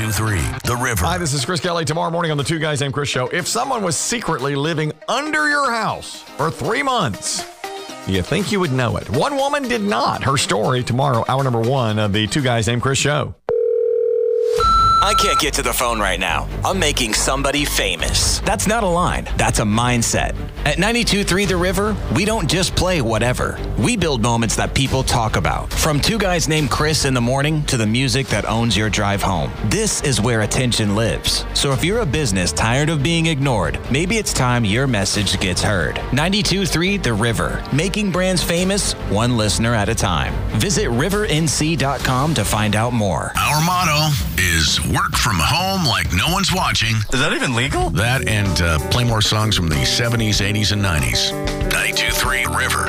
92.3 The River. Hi, this is Chris Kelly. Tomorrow morning on the Two Guys Named Chris show, if someone was secretly living under your house for 3 months, do you think you would know it? One woman did not. Her story tomorrow, hour number 1 of the Two Guys Named Chris show. I can't get to the phone right now. I'm making somebody famous. That's not a line. That's a mindset. At 92.3 The River, we don't just play whatever. We build moments that people talk about. From Two Guys Named Chris in the morning to the music that owns your drive home. This is where attention lives. So if you're a business tired of being ignored, maybe it's time your message gets heard. 92.3 The River. Making brands famous, one listener at a time. Visit rivernc.com to find out more. Our motto is work from home like no one's watching. Is that even legal? That and play more songs from the 70s, 80s, and 90s. 92.3 River.